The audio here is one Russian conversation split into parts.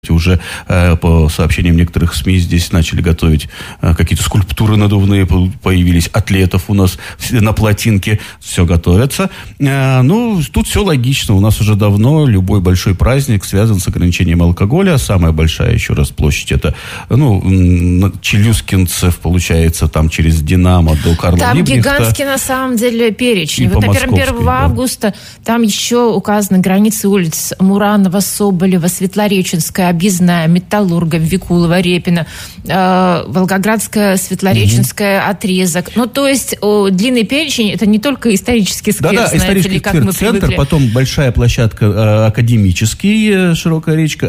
Уже по сообщениям некоторых СМИ здесь начали готовить какие-то скульптуры надувные, появились атлетов у нас на плотинке, все готовится. Ну, тут все логично. У нас уже давно любой большой праздник связан с ограничением алкоголя. Самая большая, еще раз, площадь это, Челюскинцев, получается, там через Динамо до Карла Там Либкнехта. гигантский, на самом деле, перечень. И вот, например, 1 августа там еще указаны границы улиц Муранова, Соболева, Светлореченская, Объездная, Металлурга, Викулова, Репина, Волгоградская, Светлореченская, отрезок. Ну, то есть, длинный перечень, это не только исторический сквер, да, исторический как мы центр, привыкли. потом большая площадка Академический, широкая речка,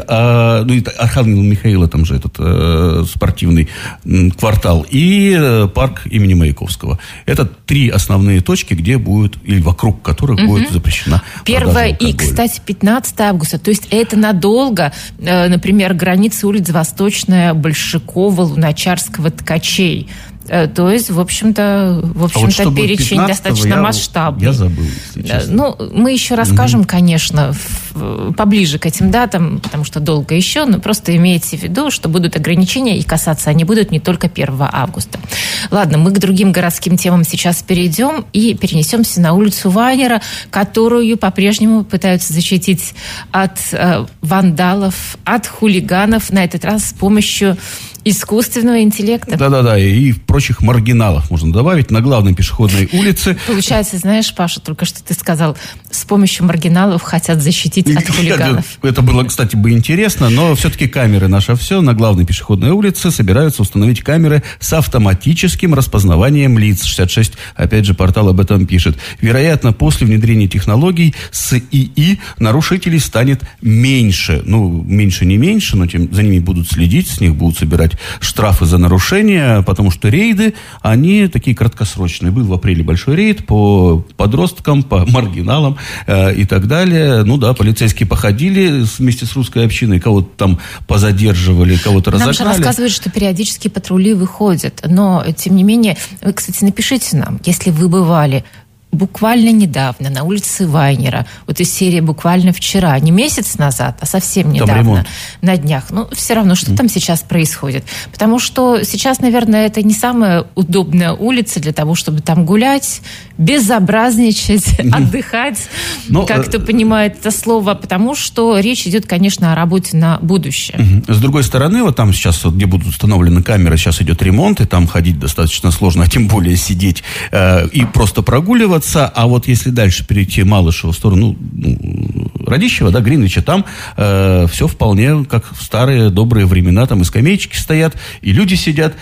и Архангела Михаила, там же этот спортивный квартал, и парк имени Маяковского. Это 3 основные точки, где будет, или вокруг которых будет запрещена продажа алкоголя. И, кстати, 15 августа, то есть это надолго, например, границы улиц Восточная, Большакова, Луначарского, Ткачей. То есть, в общем-то перечень достаточно масштабный. Я забыл, если честно. Ну, мы еще расскажем, конечно, поближе к этим датам, потому что долго еще, но просто имейте в виду, что будут ограничения, и касаться они будут не только 1 августа. Ладно, мы к другим городским темам сейчас перейдем и перенесемся на улицу Вайнера, которую по-прежнему пытаются защитить от вандалов, от хулиганов, на этот раз с помощью искусственного интеллекта. Да-да-да, и прочих маргиналов можно добавить на главной пешеходной улице. Получается, знаешь, Паша, только что ты сказал, с помощью маргиналов хотят защитить от хулиганов. Это было, кстати, бы интересно, но все-таки камеры наше все. На главной пешеходной улице собираются установить камеры с автоматическим распознаванием лиц. 66, опять же, портал об этом пишет. Вероятно, после внедрения технологий с ИИ нарушителей станет меньше. Ну, меньше не меньше, но за ними будут следить, с них будут собирать штрафы за нарушения, потому что рейды, они такие краткосрочные. Был в апреле большой рейд по подросткам, по маргиналам и так далее. Ну да, полицейские походили вместе с русской общиной, кого-то там позадерживали, кого-то разогнали. Нам же рассказывают, что периодически патрули выходят, но, тем не менее, вы, кстати, напишите нам, если вы бывали буквально недавно на улице Вайнера, вот из серии буквально вчера, не месяц назад, а совсем недавно, на днях. Ну, все равно, что там сейчас происходит? Потому что сейчас, наверное, это не самая удобная улица для того, чтобы там гулять, безобразничать, отдыхать, как кто понимает это слово, потому что речь идет, конечно, о работе на будущее. С другой стороны, вот там сейчас, где будут установлены камеры, сейчас идет ремонт, и там ходить достаточно сложно, а тем более сидеть и просто прогуливаться. А вот если дальше перейти Малышева в сторону Радищева, да, Гринвича, там все вполне как в старые добрые времена. Там и скамеечки стоят, и люди сидят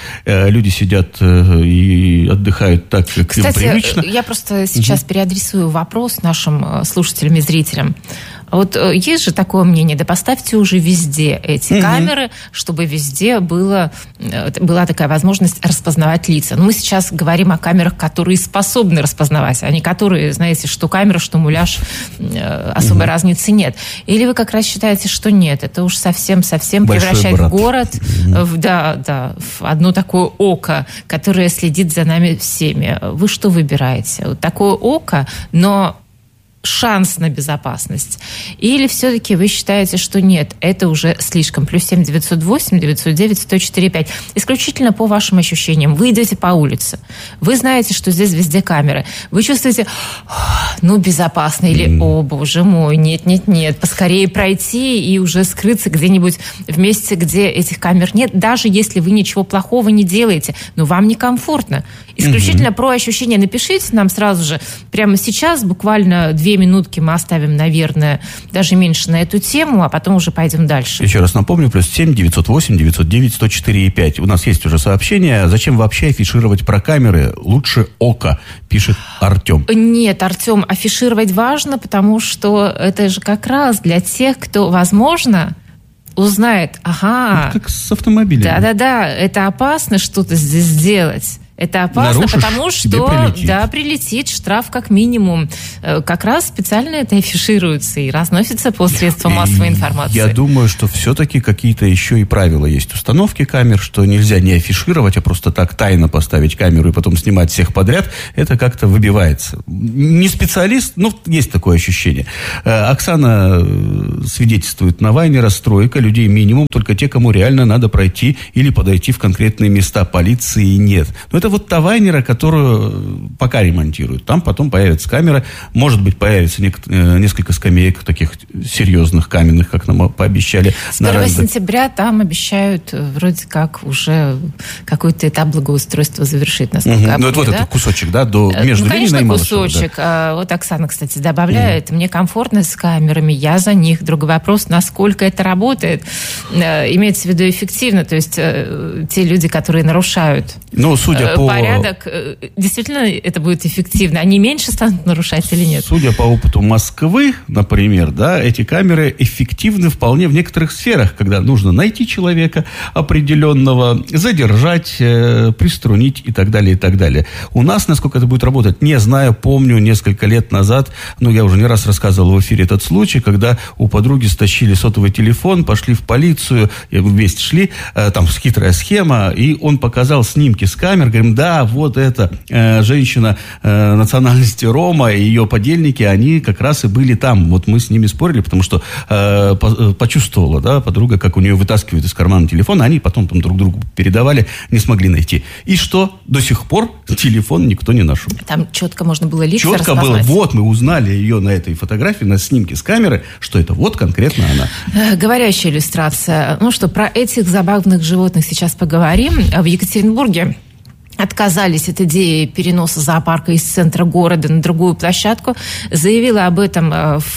и отдыхают так, как им привычно. Кстати, я просто сейчас переадресую вопрос нашим слушателям и зрителям. Вот есть же такое мнение, да поставьте уже везде эти камеры, чтобы везде была такая возможность распознавать лица. Но мы сейчас говорим о камерах, которые способны распознавать, а не которые, знаете, что камера, что муляж, особой разницы нет. Или вы как раз считаете, что нет, это уж совсем-совсем превращает город в одно такое око, которое следит за нами всеми. Вы что выбираете? Вот такое око, но шанс на безопасность? Или все-таки вы считаете, что нет, это уже слишком? +7 908 909 104 5. Исключительно по вашим ощущениям. Вы идете по улице, вы знаете, что здесь везде камеры. Вы чувствуете, безопасно, или, о, боже мой, нет, поскорее пройти и уже скрыться где-нибудь в месте, где этих камер нет, даже если вы ничего плохого не делаете, но вам некомфортно. Исключительно про ощущения. Напишите нам сразу же, прямо сейчас, буквально 2 минутки мы оставим, наверное, даже меньше на эту тему, а потом уже пойдем дальше. Еще раз напомню, +7 908 909 104 5. У нас есть уже сообщение. Зачем вообще афишировать про камеры? Лучше око, пишет Артем. Нет, Артем, афишировать важно, потому что это же как раз для тех, кто, возможно, узнает, как с автомобилями. Да, это опасно что-то здесь делать. Это опасно, нарушишь, потому что прилетит штраф как минимум. Как раз специально это афишируется и разносится по средствам массовой информации. Я думаю, что все-таки какие-то еще и правила есть установки камер, что нельзя не афишировать, а просто так тайно поставить камеру и потом снимать всех подряд. Это как-то выбивается. Не специалист, но есть такое ощущение. Оксана свидетельствует на Вайне: расстройка, людей минимум, только те, кому реально надо пройти или подойти в конкретные места. Полиции нет. Но это вот та Вайнера, которую пока ремонтируют. Там потом появится камера, может быть, появится несколько скамеек таких серьезных, каменных, как нам пообещали. С 1 сентября там обещают вроде как уже какой-то этап благоустройства завершить, насколько я помню, вот этот кусочек, да, между Ленина и Малышева. Кусочек. Да. Вот Оксана, кстати, добавляет, мне комфортно с камерами, я за них. Другой вопрос, насколько это работает. Имеется в виду эффективно, то есть те люди, которые нарушают порядок, действительно это будет эффективно. Они меньше станут нарушать или нет? Судя по опыту Москвы, например, да, эти камеры эффективны вполне в некоторых сферах, когда нужно найти человека определенного, задержать, приструнить и так далее, и так далее. У нас, насколько это будет работать, не знаю, помню несколько лет назад, я уже не раз рассказывал в эфире этот случай, когда у подруги стащили сотовый телефон, пошли в полицию, вместе шли, там хитрая схема, и он показал снимки с камер, говорим, да, вот эта женщина национальности Рома и ее подельники, они как раз и были там. Вот мы с ними спорили, потому что почувствовала, да, подруга, как у нее вытаскивают из кармана телефон, а они потом там друг другу передавали, не смогли найти. И что? До сих пор телефон никто не нашел. Там четко можно было лица распознать. Четко было. Вот мы узнали ее на этой фотографии, на снимке с камеры, что это вот конкретно она. Говорящая иллюстрация. Ну что, про этих забавных животных сейчас поговорим. В Екатеринбурге отказались от идеи переноса зоопарка из центра города на другую площадку. Заявила об этом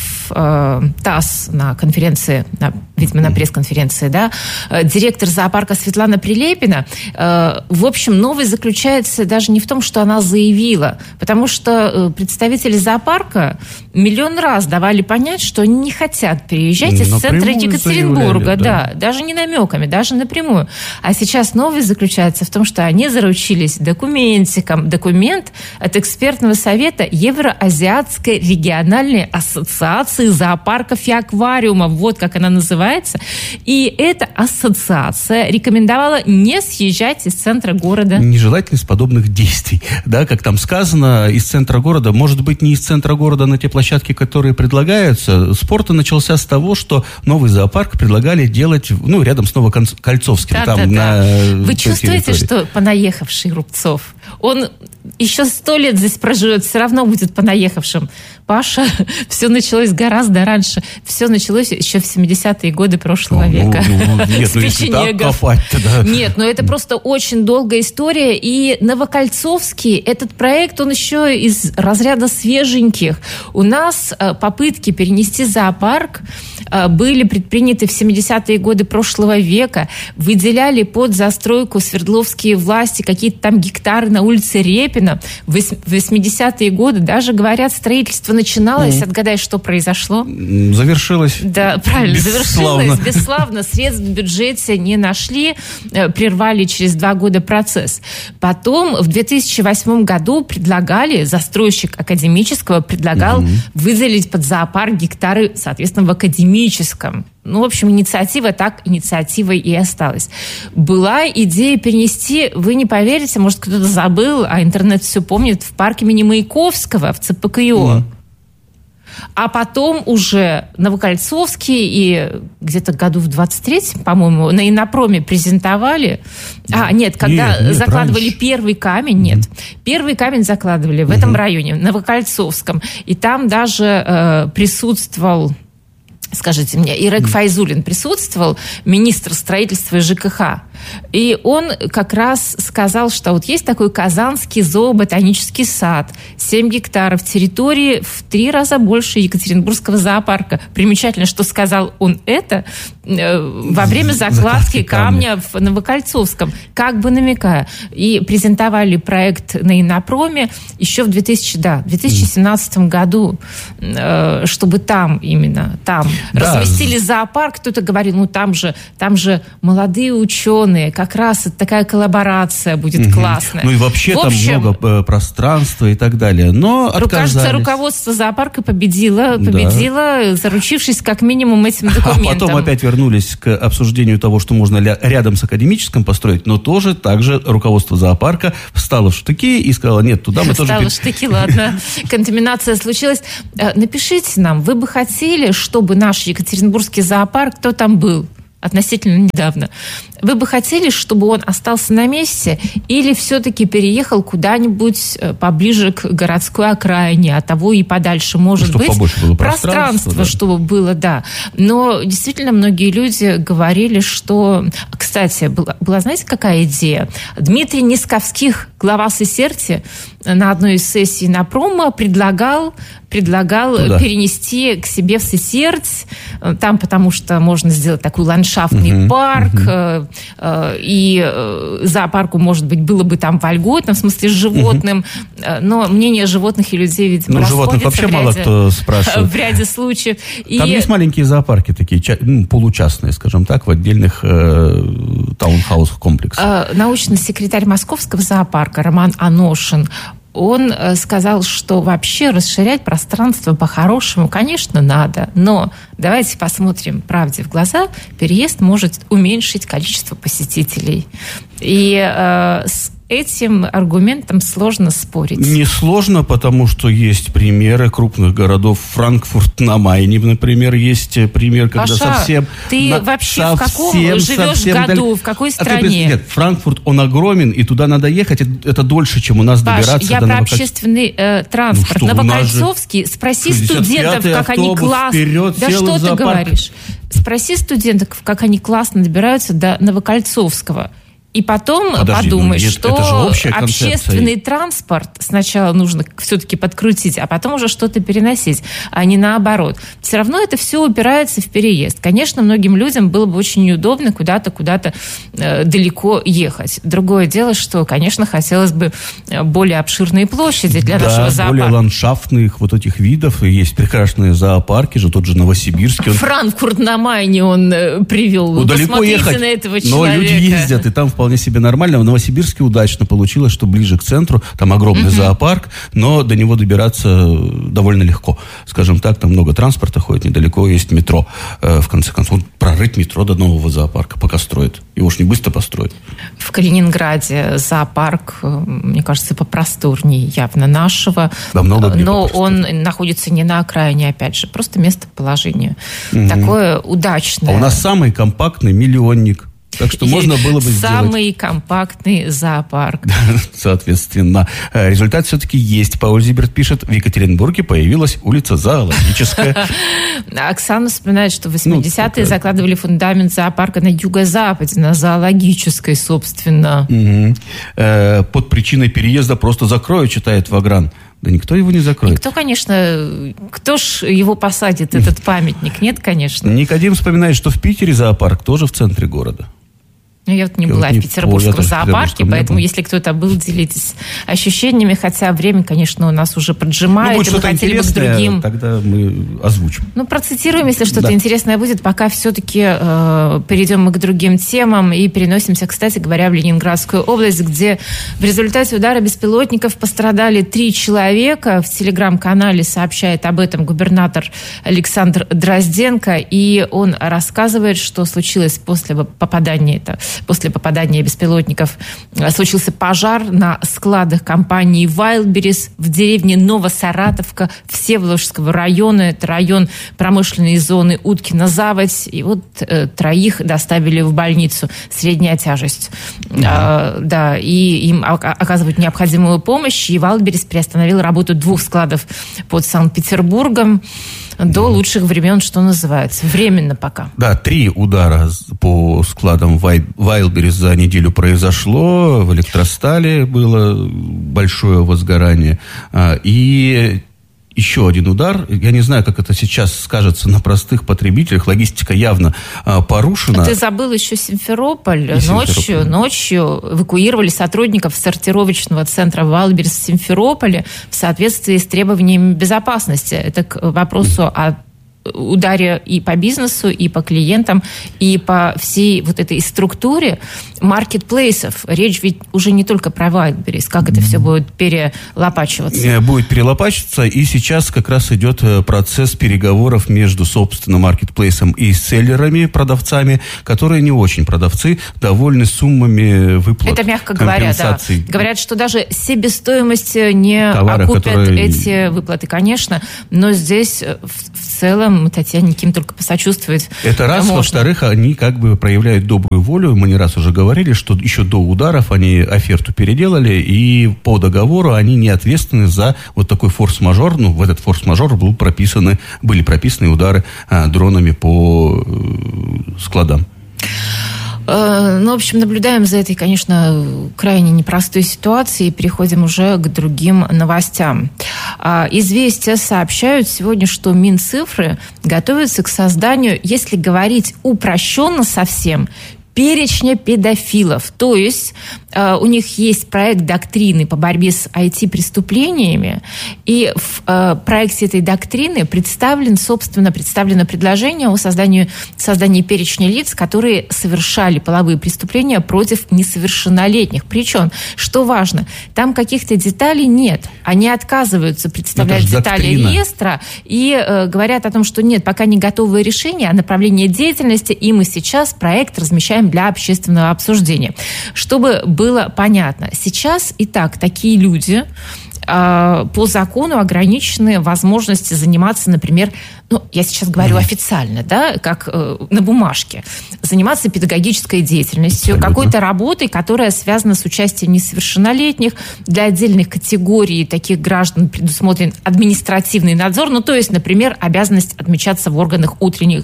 в ТАСС на конференции, видимо, на пресс-конференции, да, директор зоопарка Светлана Прилепина. В общем, новость заключается даже не в том, что она заявила, потому что представители зоопарка миллион раз давали понять, что они не хотят переезжать из центра Екатеринбурга. Да, даже не намеками, даже напрямую. А сейчас новость заключается в том, что они заручились документиком. Документ от экспертного совета Евроазиатской региональной ассоциации зоопарков и аквариумов. Вот как она называется. И эта ассоциация рекомендовала не съезжать из центра города. Нежелательность подобных действий. Да, как там сказано, из центра города, может быть, не из центра города на те площадки, которые предлагаются. Спор-то начался с того, что новый зоопарк предлагали делать, рядом с Новокольцовским. Да. Вы чувствуете, что понаехавший Рубцов, он еще 100 лет здесь проживет, все равно будет понаехавшим. Паша, все началось гораздо раньше. Все началось еще в 70-е годы прошлого века. Нет, если так копать-то, да. Нет, это просто очень долгая история. И Новокольцовский, этот проект, он еще из разряда свеженьких. У нас попытки перенести зоопарк были предприняты в 70-е годы прошлого века. Выделяли под застройку свердловские власти какие-то там гектары на улице Репина. В 80-е годы даже, говорят, строительство начиналось. Отгадай, что произошло? Завершилось. Да, правильно, завершилось бесславно. Средств в бюджете не нашли, прервали через 2 года процесс. Потом в 2008 году застройщик Академического предлагал выделить под зоопарк гектары, соответственно, в Академическом. В общем, инициатива инициативой и осталась. Была идея перенести, вы не поверите, может, кто-то забыл, а интернет все помнит, в парке имени Маяковского, в ЦПКИО. А потом уже Новокольцовский и где-то году в 23-м, по-моему, на Иннопроме презентовали. Когда закладывали первый камень, первый камень закладывали в этом районе, в Новокольцовском. И там даже присутствовал... Скажите мне, Ирек Файзуллин присутствовал, министр строительства и ЖКХ, и он как раз сказал, что вот есть такой Казанский зооботанический сад, 7 гектаров территории, в 3 раза больше Екатеринбургского зоопарка. Примечательно, что сказал он это во время закладки камня в Новокольцовском, как бы намекая. И презентовали проект на Иннопроме еще в 2017 году, чтобы там разместили зоопарк. Кто-то говорил, там же молодые ученые, зеленые. Как раз такая коллаборация будет классная. Ну и вообще там много пространства и так далее. Но отказались. Кажется, руководство зоопарка победило, заручившись как минимум этим документом. А потом опять вернулись к обсуждению того, что можно рядом с академическим построить, но тоже также руководство зоопарка встало в штыки и сказало, нет, туда мы тоже... Встало в штыки, ладно. Контаминация случилась. Напишите нам, вы бы хотели, чтобы наш Екатеринбургский зоопарк, кто там был относительно недавно, вы бы хотели, чтобы он остался на месте или все-таки переехал куда-нибудь поближе к городской окраине, а того и подальше, может быть, побольше было пространства, да. Чтобы было, да. Но действительно многие люди говорили, что... Кстати, была знаете, какая идея? Дмитрий Нисковских, глава Сесерти, на одной из сессий на промо предлагал перенести к себе в Сесерть, там, потому что можно сделать такой ландшафтный парк, и зоопарку, может быть, было бы там вольготно, в смысле, с животным, но мнение животных и людей, видимо, расходятся. Животных вообще мало кто спрашивает. В ряде случаев. Там есть маленькие зоопарки такие, получастные, скажем так, в отдельных таунхаус-комплексах. Научный секретарь Московского зоопарка Роман Аношин, он сказал, что вообще расширять пространство по-хорошему, конечно, надо, но давайте посмотрим правде в глаза, переезд может уменьшить количество посетителей. И с этим аргументом сложно спорить. Не сложно, потому что есть примеры крупных городов. Франкфурт на Майне, например, есть пример, когда Паша, ты вообще в каком живешь году, в какой стране? Нет, Франкфурт, он огромен, и туда надо ехать, это дольше, чем у нас добираться. Я про общественный транспорт. Новокольцовский, спроси студентов, как они классно... Да что ты говоришь? Спроси студентов, как они классно добираются до Новокольцовского. И потом подумай, что общественный транспорт сначала нужно все-таки подкрутить, а потом уже что-то переносить, а не наоборот. Все равно это все упирается в переезд. Конечно, многим людям было бы очень неудобно куда-то далеко ехать. Другое дело, что, конечно, хотелось бы более обширные площади для нашего зоопарка. Более ландшафтных вот этих видов. Есть прекрасные зоопарки же, тот же Новосибирский. Франкфурт на Майне он привел. Далеко ехать, на этого человека. Но люди ездят, и там вполне себе нормально. В Новосибирске удачно получилось, что ближе к центру, там огромный зоопарк, но до него добираться довольно легко. Скажем так, там много транспорта ходит, недалеко есть метро. В конце концов, прорыть метро до нового зоопарка, пока строят. Его уж не быстро построят. В Калининграде зоопарк, мне кажется, попросторнее явно нашего. Да, но он находится не на окраине, опять же, просто местоположение. Такое удачное. А у нас самый компактный миллионник. Так что можно было бы сделать... Самый компактный зоопарк. Соответственно. Результат все-таки есть. Пауль Зиберт пишет, в Екатеринбурге появилась улица Зоологическая. Оксана вспоминает, что в 80-е закладывали фундамент зоопарка на юго-западе, на Зоологической, собственно. Под причиной переезда просто закроют, читает Вагран. Да никто его не закроет. Никто, конечно, кто ж его посадит, этот памятник? Нет, конечно. Никодим вспоминает, что в Питере зоопарк тоже в центре города. Я не была в Петербургском зоопарке, поэтому, если кто-то был, делитесь ощущениями, хотя время, конечно, у нас уже поджимает, и мы хотели бы к другим... Тогда мы озвучим. Процитируем, если что-то интересное будет, пока все-таки перейдем мы к другим темам и переносимся, кстати говоря, в Ленинградскую область, где в результате удара беспилотников пострадали 3 человека. В телеграм-канале сообщает об этом губернатор Александр Дрозденко, и он рассказывает, что случилось после попадания беспилотников. Случился пожар на складах компании Wildberries в деревне Новосаратовка Всеволожского района. Это район промышленной зоны Уткина-Заводь. И 3 доставили в больницу. Средняя тяжесть. И им оказывают необходимую помощь. И Wildberries приостановил работу 2 складов под Санкт-Петербургом до лучших времен, что называется. Временно пока. Да, 3 удара по складам Wildberries за неделю произошло. В Электростале было большое возгорание. И еще один удар. Я не знаю, как это сейчас скажется на простых потребителях. Логистика явно порушена. Ты забыл еще Симферополь. Ночью эвакуировали сотрудников сортировочного центра Wildberries в Симферополе в соответствии с требованиями безопасности. Это к вопросу о ударе и по бизнесу, и по клиентам, и по всей вот этой структуре маркетплейсов. Речь ведь уже не только про Wildberries, как это все будет перелопачиваться. Будет перелопачиваться, и сейчас как раз идет процесс переговоров между, собственно, маркетплейсом и селлерами, продавцами, которые не очень продавцы, довольны суммами выплат. Это мягко говоря, да. Говорят, что даже себестоимость не окупят эти выплаты, конечно, но здесь в целом Татьяне Ким только посочувствовать. Это раз. Можно. Во-вторых, они как бы проявляют добрую волю. Мы не раз уже говорили, что еще до ударов они оферту переделали, и по договору они не ответственны за вот такой форс-мажор. В этот форс-мажор были прописаны удары дронами по складам. В общем, наблюдаем за этой, конечно, крайне непростой ситуацией и переходим уже к другим новостям. «Известия» сообщают сегодня, что Минцифры готовятся к созданию, если говорить упрощенно совсем, перечня педофилов. То есть у них есть проект доктрины по борьбе с IT-преступлениями, и в проекте этой доктрины представлено предложение о создании перечня лиц, которые совершали половые преступления против несовершеннолетних. Причем, что важно, там каких-то деталей нет. Они отказываются представлять детали реестра и говорят о том, что нет, пока не готовое решение о направлении деятельности, и мы сейчас проект размещаем для общественного обсуждения. Чтобы было понятно, сейчас и так такие люди по закону ограничены возможности заниматься, например, я сейчас говорю официально, да, как на бумажке, заниматься педагогической деятельностью, какой-то работой, которая связана с участием несовершеннолетних. Для отдельных категорий таких граждан предусмотрен административный надзор, то есть, например, обязанность отмечаться в органах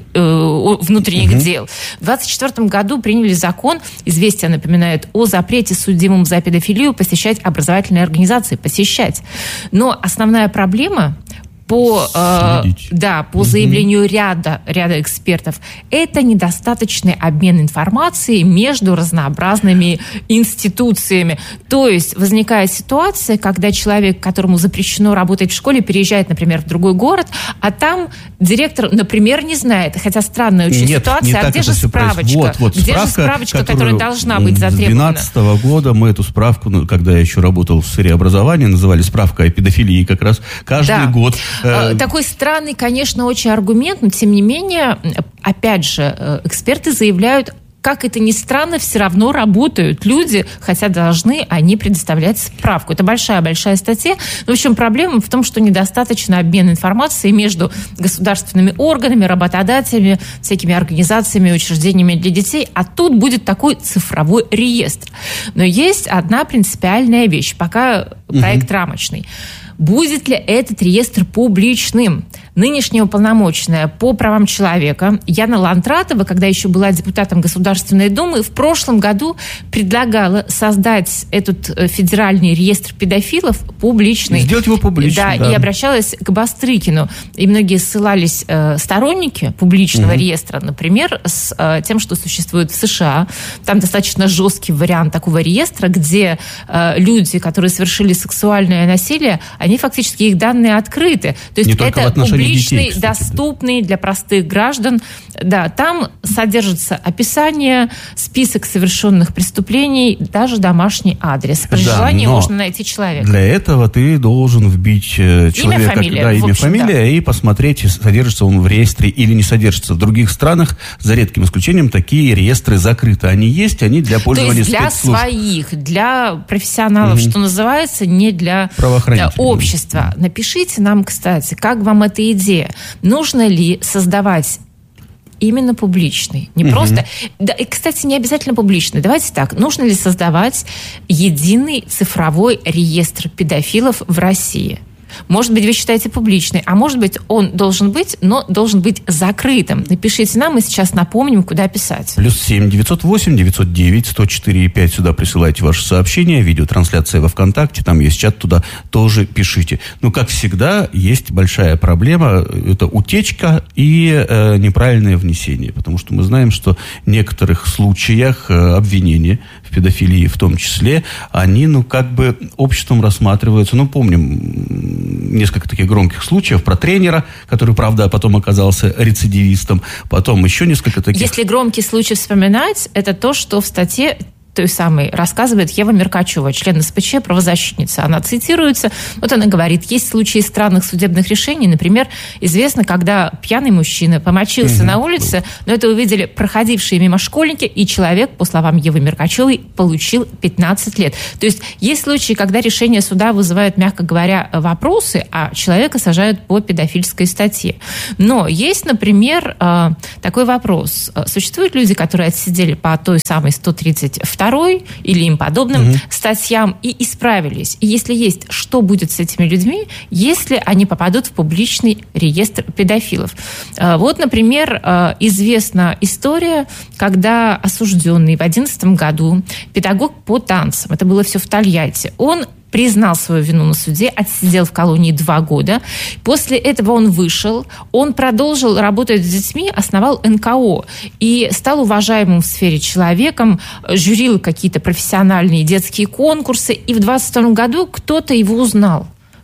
внутренних дел. В 2024 году приняли закон, «Известия» напоминает, о запрете судимым за педофилию посещать образовательные организации, посещать. Но основная проблема по заявлению ряда экспертов, это недостаточный обмен информацией между разнообразными институциями. То есть возникает ситуация, когда человек, которому запрещено работать в школе, переезжает, например, в другой город, а там директор, например, не знает. Хотя странная очень ситуация. А где же справочка? Где же справочка, которая должна быть затребована? С 2012 года мы эту справку, когда я еще работал в сфере образования, называли справка о педофилии как раз каждый год. Такой странный, конечно, очень аргумент, но тем не менее, опять же, эксперты заявляют, как это ни странно, все равно работают люди, хотя должны они предоставлять справку. Это большая статья. В общем, проблема в том, что недостаточно обмен информацией между государственными органами, работодателями, всякими организациями, учреждениями для детей, а тут будет такой цифровой реестр. Но есть одна принципиальная вещь, пока проект рамочный. Будет ли этот реестр публичным? Нынешняя уполномоченная по правам человека Яна Лантратова, когда еще была депутатом Государственной Думы, в прошлом году предлагала создать этот федеральный реестр педофилов публичный. Сделать его публичным, да. И обращалась к Бастрыкину. И многие ссылались сторонники публичного реестра, например, с тем, что существует в США. Там достаточно жесткий вариант такого реестра, где люди, которые совершили сексуальное насилие, они фактически, их данные открыты. То есть это публичный, детей, доступный для простых граждан. Да, там содержится описание, список совершенных преступлений, даже домашний адрес. При желании можно найти человека. Для этого ты должен вбить человека, имя, фамилия, и посмотреть, содержится он в реестре или не содержится. В других странах, за редким исключением, такие реестры закрыты. Они есть, они для пользования спецслужб. То есть для своих, для профессионалов, что называется, не для общества. Напишите нам, кстати, как вам эта идея. Нужно ли создавать именно публичный? Не просто... Да, и, кстати, не обязательно публичный. Давайте так. Нужно ли создавать единый цифровой реестр педофилов в России? Может быть, вы считаете публичный, а может быть, он должен быть, но должен быть закрытым. Напишите нам, мы сейчас напомним, куда писать. +7 908 909 104 5. Сюда присылайте ваши сообщения, видеотрансляция во ВКонтакте, там есть чат, туда тоже пишите. Но, как всегда, есть большая проблема, это утечка и неправильное внесение, потому что мы знаем, что в некоторых случаях обвинения в педофилии в том числе, они, как бы обществом рассматриваются. Помним несколько таких громких случаев про тренера, который, правда, потом оказался рецидивистом, потом еще несколько таких. Если громкий случай вспоминать, это то, что в статье той самой рассказывает Ева Меркачева, член СПЧ, правозащитница. Она цитируется. Она говорит, есть случаи странных судебных решений. Например, известно, когда пьяный мужчина помочился на улице, но это увидели проходившие мимо школьники, и человек, по словам Евы Меркачевой, получил 15 лет. То есть есть случаи, когда решение суда вызывает, мягко говоря, вопросы, а человека сажают по педофильской статье. Но есть, например, такой вопрос. Существуют люди, которые отсидели по той самой 132 или им подобным статьям и исправились. И если есть, что будет с этими людьми, если они попадут в публичный реестр педофилов? Например, известна история, когда осужденный в 2011 году педагог по танцам, это было все в Тольятти, он признал свою вину на суде, отсидел в колонии 2 года. После этого он вышел, он продолжил работать с детьми, основал НКО и стал уважаемым в сфере человеком, жюрил какие-то профессиональные детские конкурсы, и в 2022 году кто-то его узнал.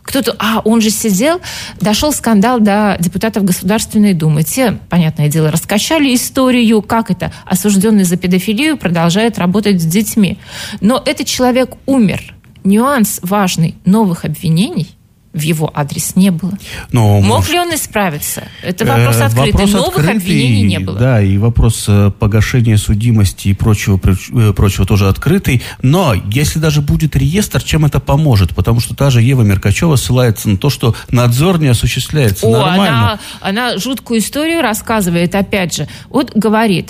Он же сидел, дошел скандал до депутатов Государственной Думы. Те, понятное дело, раскачали историю, как это осужденный за педофилию продолжает работать с детьми. Но этот человек умер. Нюанс важный. Новых обвинений в его адрес не было. Мог ли он исправиться? Это вопрос открытый. Новых обвинений не было. Да, и вопрос погашения судимости и прочего тоже открытый. Но если даже будет реестр, чем это поможет? Потому что та же Ева Меркачева ссылается на то, что надзор не осуществляется нормально. Она жуткую историю рассказывает, опять же. Говорит...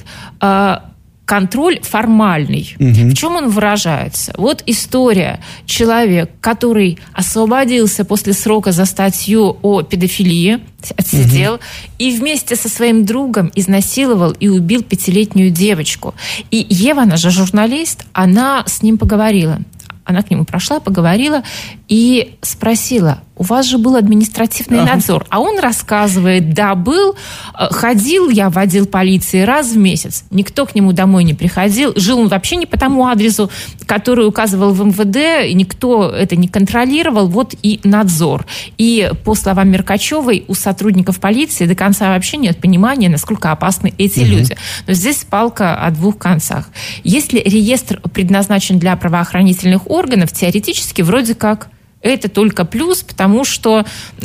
Контроль формальный. В чем он выражается? История. Человек, который освободился после срока за статью о педофилии, отсидел, и вместе со своим другом изнасиловал и убил 5-летнюю девочку. И Ева, она же журналист, она с ним поговорила. Она к нему прошла, поговорила и спросила, у вас же был административный надзор. А он рассказывает, да, был, ходил, я водил полиции раз в месяц. Никто к нему домой не приходил. Жил он вообще не по тому адресу, который указывал в МВД, и никто это не контролировал. И надзор. И по словам Меркачевой, у сотрудников полиции до конца вообще нет понимания, насколько опасны эти люди. Но здесь палка о 2 концах. Если реестр предназначен для правоохранительных органов, теоретически вроде как это только плюс, потому что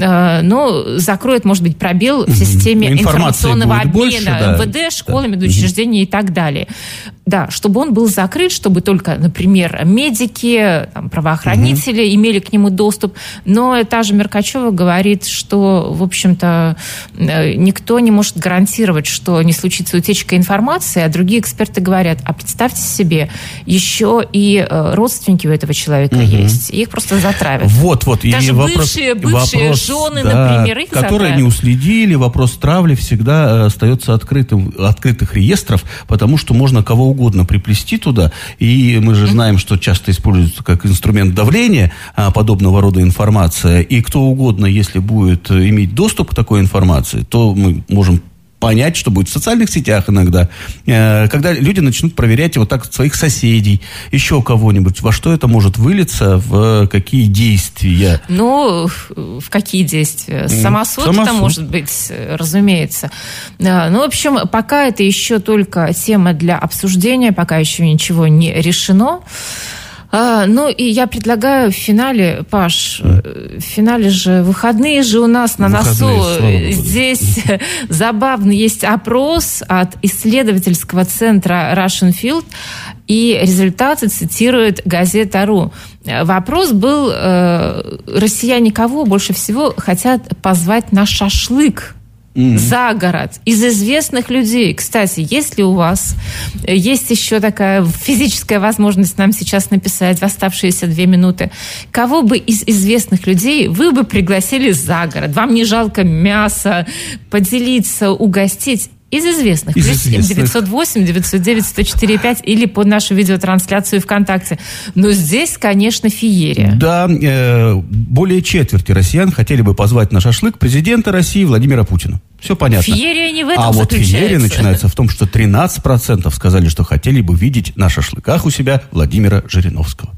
закроет, может быть, пробел в системе информационного обмена больше, МВД, школы, медучреждения и так далее. Да, чтобы он был закрыт, чтобы только, например, медики, правоохранители имели к нему доступ. Но та же Меркачева говорит, что, в общем-то, никто не может гарантировать, что не случится утечка информации, а другие эксперты говорят, а представьте себе, еще и родственники у этого человека есть, их просто затравят. Даже и бывшие жены, например, их которые затравят. не уследили, вопрос травли всегда остается открытым, открытых реестров, потому что можно кого угодно приплести туда, и мы же знаем, что часто используется как инструмент давления подобного рода информация, и кто угодно, если будет иметь доступ к такой информации, то мы можем понять, что будет в социальных сетях иногда, когда люди начнут проверять своих соседей, еще кого-нибудь, во что это может вылиться, в какие действия? В какие действия? Самосуд это может быть, разумеется. В общем, пока это еще только тема для обсуждения, пока еще ничего не решено. И я предлагаю в финале, Паш, в финале же выходные же у нас на носу. Здесь забавно есть опрос от исследовательского центра Russian Field, и результаты цитирует газета.ру. Вопрос был, россияне кого больше всего хотят позвать на шашлык? За город, из известных людей. Кстати, если у вас есть еще такая физическая возможность нам сейчас написать в оставшиеся 2 минуты, кого бы из известных людей вы бы пригласили за город? Вам не жалко мяса, поделиться, угостить? Из известных. Плюс 908-909-104-5 или под нашу видеотрансляцию ВКонтакте. Но здесь, конечно, феерия. Да, более четверти россиян хотели бы позвать на шашлык президента России Владимира Путина. Все понятно. Феерия не в этом заключается. А вот феерия начинается в том, что 13% сказали, что хотели бы видеть на шашлыках у себя Владимира Жириновского.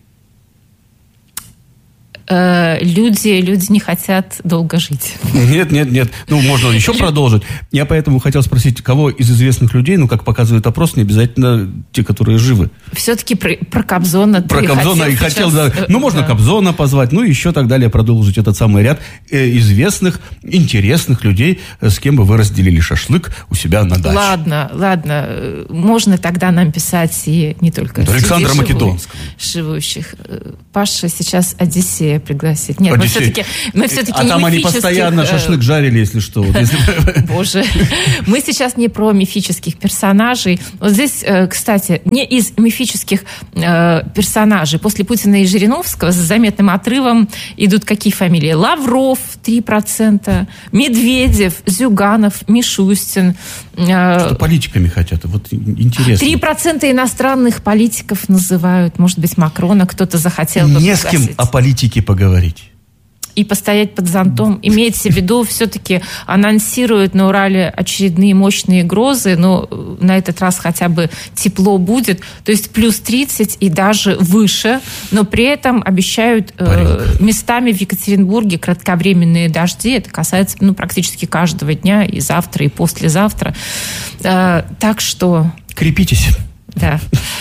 Люди не хотят долго жить. Нет. Можно еще продолжить. Я поэтому хотел спросить, кого из известных людей, как показывает опрос, не обязательно те, которые живы. Все-таки про Кобзона ты хотел. Можно Кобзона позвать, и так далее, продолжить этот самый ряд известных, интересных людей, с кем бы вы разделили шашлык у себя на даче. Ладно. Можно тогда нам писать и не только Александра Македонского. Живущих. Паша сейчас Одиссея пригласить. Нет, мы все-таки а не там они постоянно шашлык жарили, если что. Боже. Мы сейчас не про мифических персонажей. Вот здесь, кстати, не из мифических персонажей. После Путина и Жириновского с заметным отрывом идут какие фамилии? Лавров 3%, Медведев, Зюганов, Мишустин. Что политиками хотят? Вот интересно. 3% иностранных политиков называют. Может быть, Макрона кто-то захотел бы пригласить. Не с кем о политике поговорить. И постоять под зонтом. Имеется в виду, все-таки анонсируют на Урале очередные мощные грозы, но на этот раз хотя бы тепло будет, то есть плюс 30 и даже выше, но при этом обещают местами в Екатеринбурге кратковременные дожди. Это касается практически каждого дня, и завтра, и послезавтра. Так что... Крепитесь. Да.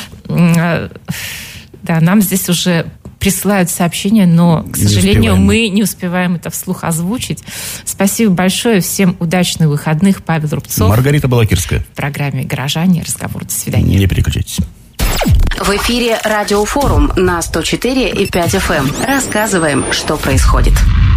Да, нам здесь уже присылают сообщения, но, к сожалению, мы не успеваем это вслух озвучить. Спасибо большое. Всем удачных выходных. Павел Рубцов. Маргарита Балакирская. В программе «Горожане». Разговор. До свидания. Не переключайтесь. В эфире Радиофорум на 104,5 FM. Рассказываем, что происходит.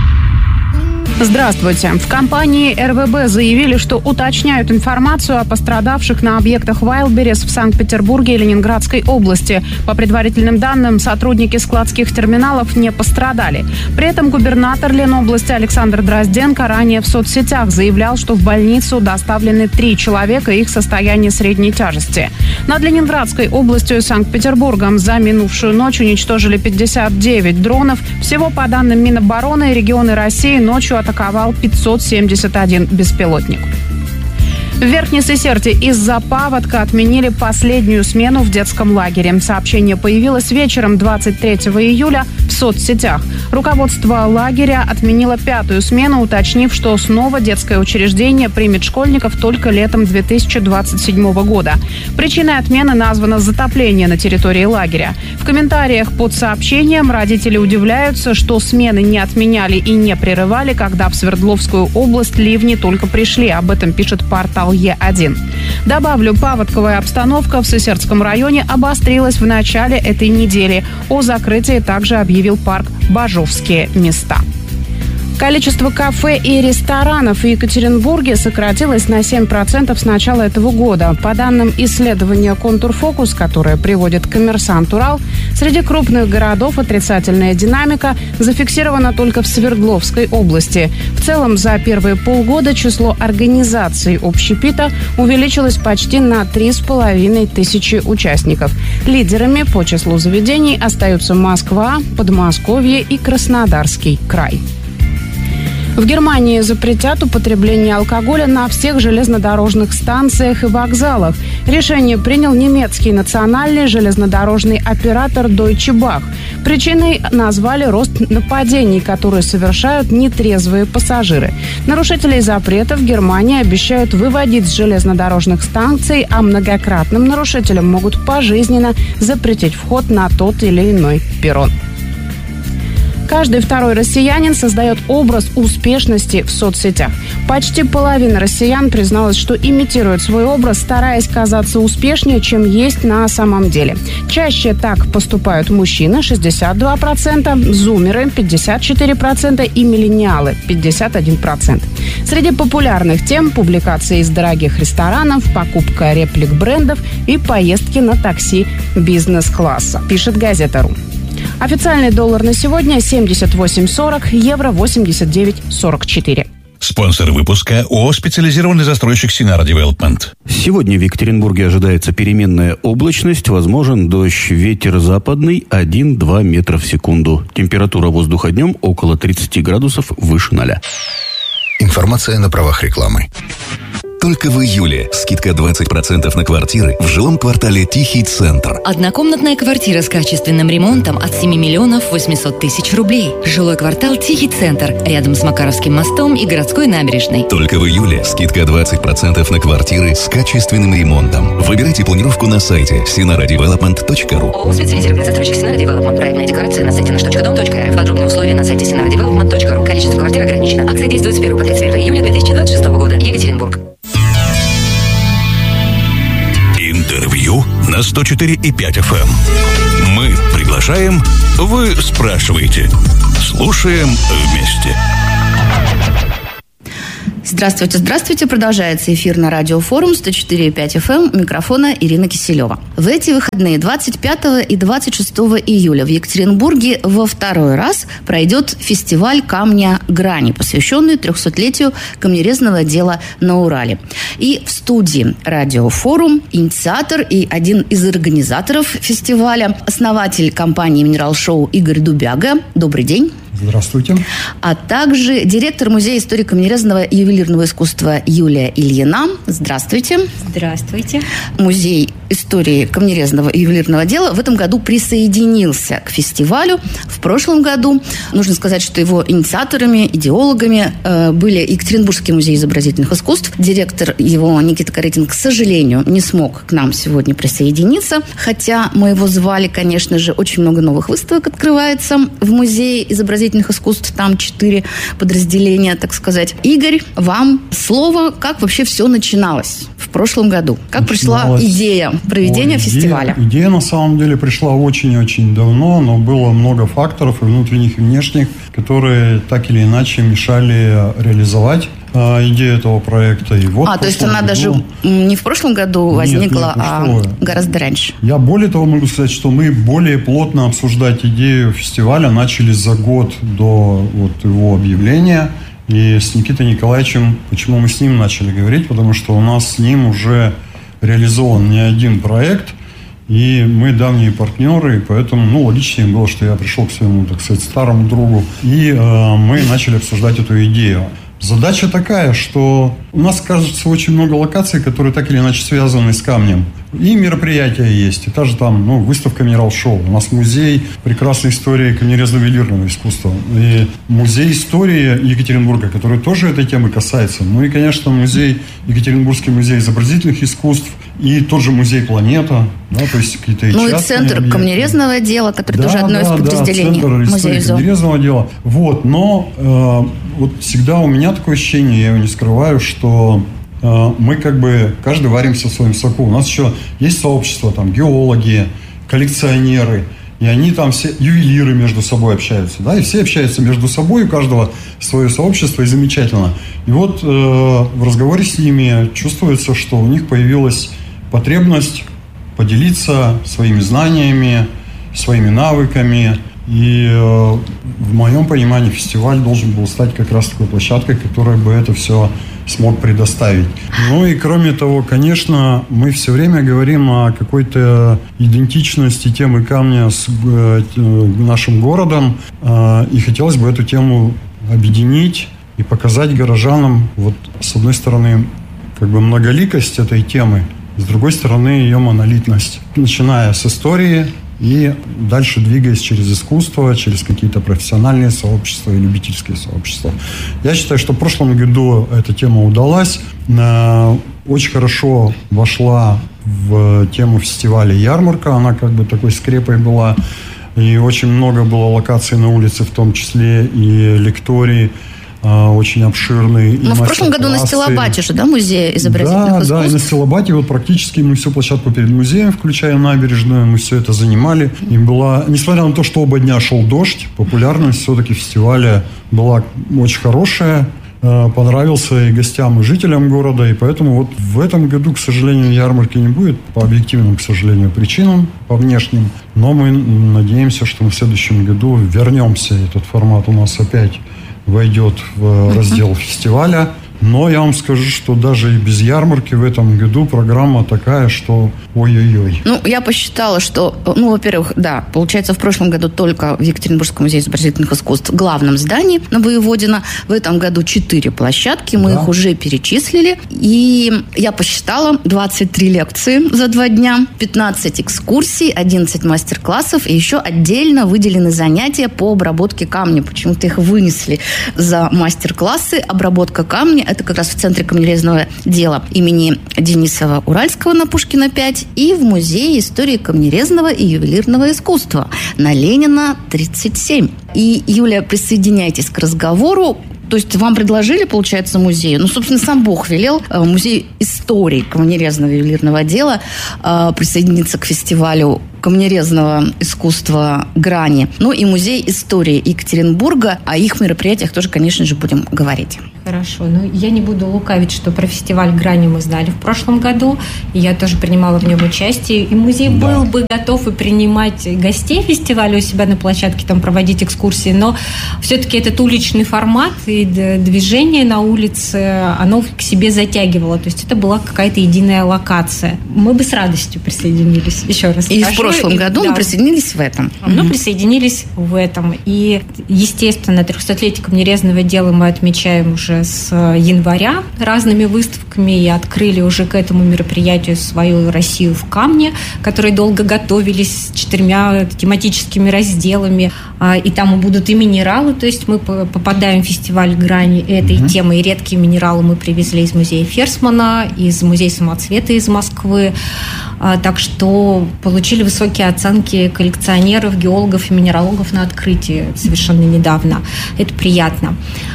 Здравствуйте. В компании РВБ заявили, что уточняют информацию о пострадавших на объектах Wildberries в Санкт-Петербурге и Ленинградской области. По предварительным данным, сотрудники складских терминалов не пострадали. При этом губернатор Ленобласти Александр Дрозденко ранее в соцсетях заявлял, что в больницу доставлены 3 человека, их состояние средней тяжести. Над Ленинградской областью и Санкт-Петербургом за минувшую ночь уничтожили 59 дронов. Всего, по данным Минобороны, регионы России ночью атаковал 571 беспилотник. В Верхней Сысерте из-за паводка отменили последнюю смену в детском лагере. Сообщение появилось вечером 23 июля в соцсетях. Руководство лагеря отменило 5-ю смену, уточнив, что снова детское учреждение примет школьников только летом 2027 года. Причиной отмены названо затопление на территории лагеря. В комментариях под сообщением родители удивляются, что смены не отменяли и не прерывали, когда в Свердловскую область ливни только пришли. Об этом пишет портал Е1. Добавлю, паводковая обстановка в Сысертском районе обострилась в начале этой недели. О закрытии также объявил парк «Бажовские места». Количество кафе и ресторанов в Екатеринбурге сократилось на 7% с начала этого года. По данным исследования «Контурфокус», которое приводит «Коммерсант Урал», среди крупных городов отрицательная динамика зафиксирована только в Свердловской области. В целом, за первые полгода число организаций общепита увеличилось почти на 3500 участников. Лидерами по числу заведений остаются Москва, Подмосковье и Краснодарский край. В Германии запретят употребление алкоголя на всех железнодорожных станциях и вокзалах. Решение принял немецкий национальный железнодорожный оператор Deutsche Bahn. Причиной назвали рост нападений, которые совершают нетрезвые пассажиры. Нарушителей запрета в Германии обещают выводить с железнодорожных станций, а многократным нарушителям могут пожизненно запретить вход на тот или иной перрон. Каждый второй россиянин создает образ успешности в соцсетях. Почти половина россиян призналась, что имитирует свой образ, стараясь казаться успешнее, чем есть на самом деле. Чаще так поступают мужчины – 62%, зумеры – 54% и миллениалы – 51%. Среди популярных тем – публикации из дорогих ресторанов, покупка реплик брендов и поездки на такси бизнес-класса, пишет газета.ру. Официальный доллар на сегодня 78.40, евро 89.44. Спонсор выпуска ООО «Специализированный застройщик Синара Девелопмент». Сегодня в Екатеринбурге ожидается переменная облачность, возможен дождь, ветер западный 1-2 метра в секунду. Температура воздуха днем около 30 градусов выше 0. Информация на правах рекламы. Только в июле скидка 20% на квартиры в жилом квартале «Тихий центр». Однокомнатная квартира с качественным ремонтом от 7 миллионов 800 тысяч рублей. Жилой квартал «Тихий центр» рядом с Макаровским мостом и городской набережной. Только в июле скидка 20% на квартиры с качественным ремонтом. Выбирайте планировку на сайте sinaradevelopment.ru. ООО «Специализированный застройщик Sinara Development». Проектная декларация на сайте nаш.дом.рф. Подробные условия на сайте sinaradevelopment.ru. Количество квартир ограничено. Акция действует с 1 по 31 июля 2026 года. Екатеринбург. Интервью на 104,5 FM. Мы приглашаем, вы спрашиваете. Слушаем вместе. Здравствуйте, здравствуйте. Продолжается эфир на радиофорум 104,5 FM. У микрофона Ирина Киселева. В эти выходные 25 и 26 июля в Екатеринбурге во второй раз пройдет фестиваль камня «Грани», посвященный 300-летию камнерезного дела на Урале. И в студии радиофорум инициатор и один из организаторов фестиваля, основатель компании «Минерал Шоу» Игорь Дубяга. Добрый день. Здравствуйте. А также директор Музея истории камнерезного и ювелирного искусства Юлия Ильина. Здравствуйте. Здравствуйте. Музей истории камнерезного и ювелирного дела в этом году присоединился к фестивалю. В прошлом году, нужно сказать, что его инициаторами, идеологами были Екатеринбургский музей изобразительных искусств. Директор его Никита Корытин, к сожалению, не смог к нам сегодня присоединиться. Хотя мы его звали, конечно же, очень много новых выставок открывается в Музее изобразительных искусств. Там 4 подразделения, так сказать. Игорь, вам слово. Как вообще все начиналось в прошлом году? Как пришла идея проведения фестиваля? Идея, на самом деле, пришла очень-очень давно, но было много факторов, и внутренних, и внешних, которые так или иначе мешали реализовать идею этого проекта. И вот то есть она даже не в прошлом году возникла, а гораздо раньше. Я более того могу сказать, что мы более плотно обсуждать идею фестиваля начали за год до его объявления. И с Никитой Николаевичем, почему мы с ним начали говорить, потому что у нас с ним уже реализован не один проект, и мы давние партнеры, и поэтому, логичнее было, что я пришел к своему, так сказать, старому другу, и мы начали обсуждать эту идею. Задача такая, что у нас, кажется, очень много локаций, которые так или иначе связаны с камнем. И мероприятия есть. И та же там, выставка «Минерал Шоу». У нас музей прекрасной истории камнерезно-ювелирного искусства. И музей истории Екатеринбурга, который тоже этой темы касается. Ну и, конечно, Екатеринбургский музей изобразительных искусств. И тот же музей «Планета». Да, то есть какие-то и центр камнерезного дела, который тоже одно из подразделений музея камнерезного дела. Но всегда у меня такое ощущение, я его не скрываю, что мы каждый варимся в своем соку. У нас еще есть сообщество, там, геологи, коллекционеры, и они там все, ювелиры между собой общаются, да, и все общаются между собой, у каждого свое сообщество, и замечательно. И в разговоре с ними чувствуется, что у них появилась потребность поделиться своими знаниями, своими навыками. И в моем понимании фестиваль должен был стать как раз такой площадкой, которая бы это все смог предоставить. Ну и кроме того, конечно, мы все время говорим о какой-то идентичности темы камня с нашим городом. И хотелось бы эту тему объединить и показать горожанам, с одной стороны, многоликость этой темы, с другой стороны, ее монолитность. Начиная с истории и дальше двигаясь через искусство, через какие-то профессиональные сообщества и любительские сообщества. Я считаю, что в прошлом году эта тема удалась. Очень хорошо вошла в тему фестиваля ярмарка. Она такой скрепой была. И очень много было локаций на улице, в том числе и лектории, очень обширный. Но в прошлом году на Стилобате же, музей изобразительных искусств? Да, и на Стилобате практически мы всю площадку перед музеем, включая набережную, мы все это занимали. И несмотря на то, что оба дня шел дождь, популярность все-таки фестиваля была очень хорошая. Понравился и гостям, и жителям города. И поэтому в этом году, к сожалению, ярмарки не будет по объективным, к сожалению, причинам, по внешним. Но мы надеемся, что в следующем году вернемся. Этот формат у нас опять войдет в раздел фестиваля. Но я вам скажу, что даже и без ярмарки в этом году программа такая, что ой-ой-ой. Ну, я посчитала, что, во-первых, да, получается, в прошлом году только в Екатеринбургском музее изобразительных искусств в главном здании на Воеводина. В этом году 4 площадки, мы их уже перечислили. И я посчитала 23 лекции за 2 дня, 15 экскурсий, 11 мастер-классов и еще отдельно выделены занятия по обработке камня. Почему-то их вынесли за мастер-классы. Обработка камня – это как раз в Центре камнерезного дела имени Денисова-Уральского на Пушкина 5 и в Музее истории камнерезного и ювелирного искусства на Ленина 37. И, Юлия, присоединяйтесь к разговору. То есть вам предложили, получается, музей, собственно, сам Бог велел, музей истории камнерезного и ювелирного дела присоединиться к фестивалю камнерезного искусства «Грани». И музей истории Екатеринбурга. О их мероприятиях тоже, конечно же, будем говорить. Хорошо. Я не буду лукавить, что про фестиваль «Грани» мы знали в прошлом году. И я тоже принимала в нем участие. И музей был бы готов и принимать гостей фестиваля у себя на площадке, там проводить экскурсии. Но все-таки этот уличный формат и движение на улице, оно к себе затягивало. То есть это была какая-то единая локация. Мы бы с радостью присоединились. Еще раз скажу. И в прошлом году мы присоединились в этом. Мы присоединились в этом. И, естественно, 300-летие камнерезного дела мы отмечаем уже с января разными выставками и открыли уже к этому мероприятию свою «Россию в камне», которые долго готовились с 4 тематическими разделами. И там будут и минералы, то есть мы попадаем в фестиваль «Грани» этой темы. И редкие минералы мы привезли из музея Ферсмана, из музея самоцвета из Москвы. Так что получили высокие оценки коллекционеров, геологов и минералогов на открытии совершенно недавно. Это приятно.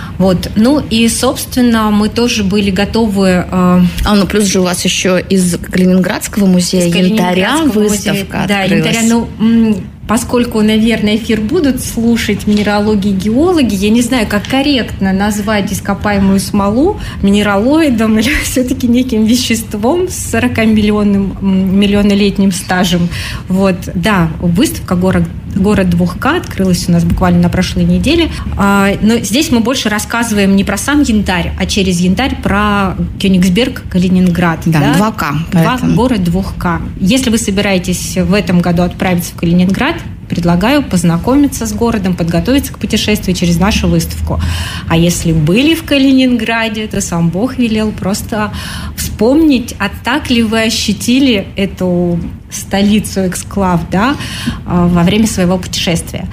И, собственно, мы тоже были готовы... плюс же у вас еще из Калининградского музея янтаря выставка открылась. Да, янтаря, поскольку, наверное, эфир будут слушать минералоги и геологи, я не знаю, как корректно назвать ископаемую смолу минералоидом или все-таки неким веществом с 40-миллионнолетним стажем. Выставка «Город 2К» открылась у нас буквально на прошлой неделе. Но здесь мы больше рассказываем не про сам янтарь, а через янтарь про Кёнигсберг, Калининград. 2К. Город 2К. Если вы собираетесь в этом году отправиться в Калининград, предлагаю познакомиться с городом, подготовиться к путешествию через нашу выставку. А если были в Калининграде, то сам Бог велел просто вспомнить, а так ли вы ощутили эту столицу эксклав, во время своего путешествия.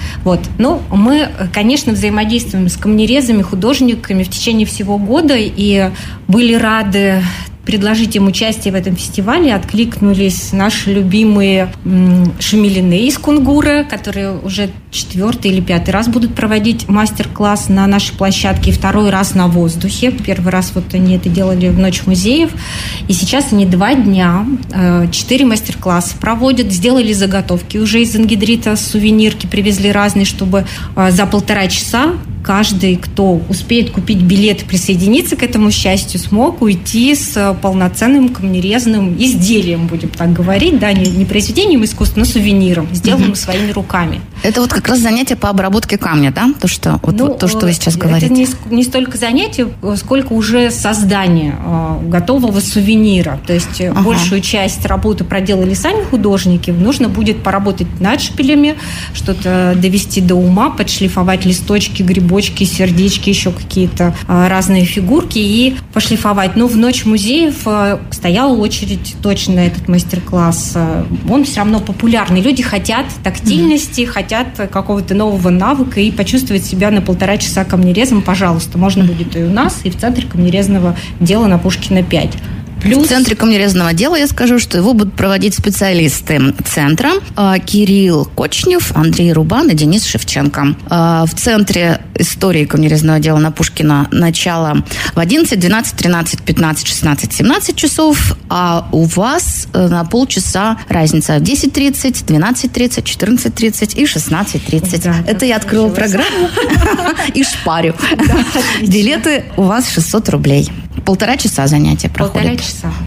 Мы, конечно, взаимодействуем с камнерезами, художниками в течение всего года и были рады предложить им участие в этом фестивале. Откликнулись наши любимые Шамилины из Кунгура, которые уже 4-й или 5-й раз будут проводить мастер-класс на нашей площадке, и 2-й раз на воздухе. 1-й раз они это делали в Ночь музеев. И сейчас они 2 дня, 4 мастер-класса проводят, сделали заготовки уже из ангидрита, сувенирки привезли разные, чтобы за 1,5 часа каждый, кто успеет купить билет и присоединиться к этому счастью, смог уйти с полноценным камнерезным изделием, будем так говорить, не произведением искусства, но сувениром, сделанным своими руками. Это как раз занятие по обработке камня, да? То, что вы сейчас говорите. Это не столько занятие, сколько уже создание готового сувенира. То есть большую часть работы проделали сами художники. Нужно будет поработать над шпилями, что-то довести до ума, подшлифовать листочки, грибочки, сердечки, еще какие-то разные фигурки и пошлифовать. В Ночь музеев стояла очередь точно на этот мастер-класс. Он все равно популярный. Люди хотят тактильности, хотят какого-то нового навыка и почувствовать себя на 1,5 часа камнерезом. Пожалуйста, можно будет и у нас, и в Центре камнерезного дела на Пушкина 5. В Центре камнерезного дела я скажу, что его будут проводить специалисты Центра: Кирилл Кочнев, Андрей Рубан и Денис Шевченко. В Центре истории камнерезного дела на Пушкина начало в 11, 12, 13, 15, 16, 17 часов, а у вас на полчаса разница в 10:30, 12:30, 14:30 и 16:30. Это я открыла программу и шпарю. Билеты у вас 600 рублей. 1,5 часа занятия проходят. 1,5 часа.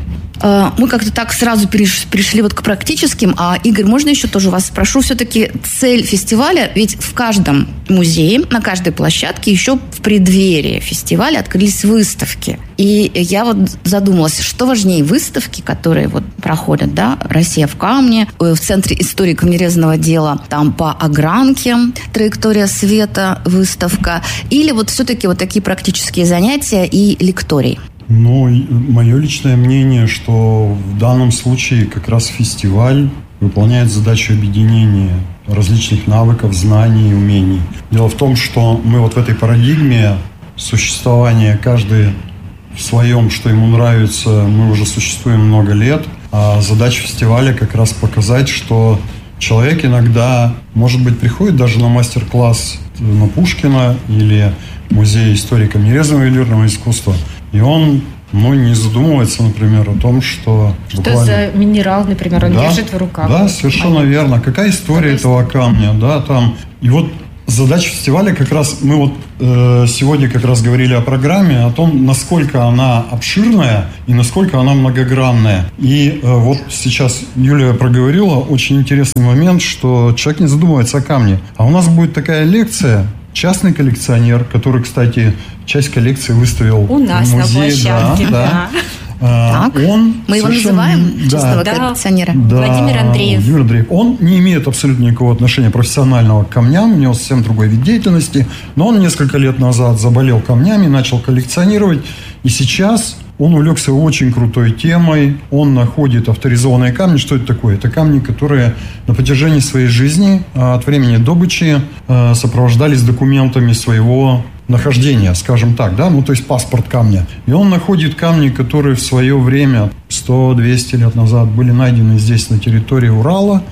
Мы как-то так сразу пришли вот к практическим. А, Игорь, можно еще тоже вас спрошу? Все-таки цель фестиваля, ведь в каждом музее, на каждой площадке еще в преддверии фестиваля открылись выставки. И я вот задумалась, что важнее, выставки, которые вот проходят, да, «Россия в камне», в Центре истории камнерезного дела, там по огранке «Траектория света» выставка, или вот все-таки вот такие практические занятия и лекторий? Ну, мое личное мнение, что в данном случае как раз фестиваль выполняет задачу объединения различных навыков, знаний и умений. Дело в том, что мы вот в этой парадигме существования, каждый в своем, что ему нравится, мы уже существуем много лет. А задача фестиваля как раз показать, что человек иногда, может быть, приходит даже на мастер-класс на Пушкина или музей истории камнерезного и ювелирного искусства, и он, не задумывается, например, о том, что за минерал, например, он держит в руках. Да, совершенно верно. Какая история этого камня, да, там. И вот задача фестиваля как раз, мы вот сегодня как раз говорили о программе, о том, насколько она обширная и насколько она многогранная. И вот сейчас Юлия проговорила очень интересный момент, что человек не задумывается о камне. А у нас будет такая лекция. Частный коллекционер, который, кстати, часть коллекции выставил у нас в музее, на площадке. Да. Так, мы его называем частного коллекционера. Да, Владимир Андреев. Он не имеет абсолютно никакого отношения профессионального к камням, у него совсем другой вид деятельности, но он несколько лет назад заболел камнями, начал коллекционировать, и сейчас он увлекся очень крутой темой, он находит авторизованные камни. Что это такое? Это камни, которые на протяжении своей жизни от времени добычи сопровождались документами своего нахождения, скажем так, да, то есть паспорт камня. И он находит камни, которые в свое время, 100-200 лет назад, были найдены здесь, на территории Урала,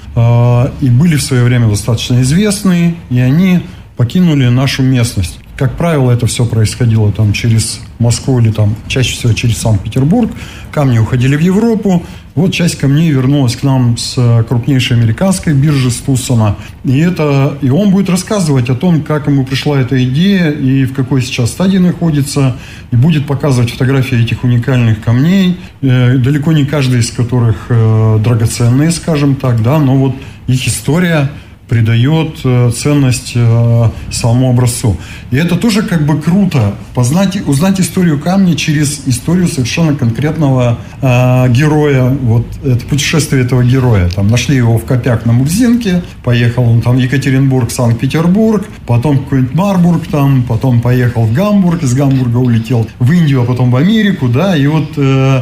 и были в свое время достаточно известны, и они покинули нашу местность. Как правило, это все происходило там через Москву или там чаще всего через Санкт-Петербург. Камни уходили в Европу. Вот часть камней вернулась к нам с крупнейшей американской биржи, с Туссона. И он будет рассказывать о том, как ему пришла эта идея и в какой сейчас стадии находится. И будет показывать фотографии этих уникальных камней. Далеко не каждый из которых драгоценные, скажем так, да, но вот их история придает ценность самому образцу. И это тоже как бы круто. Узнать историю камня через историю совершенно конкретного героя. Вот это путешествие этого героя. Там нашли его в Копях на Мурзинке, поехал он там в Екатеринбург, Санкт-Петербург, потом в какой-нибудь Марбург там, потом поехал в Гамбург, из Гамбурга улетел в Индию, а потом в Америку, да, и вот...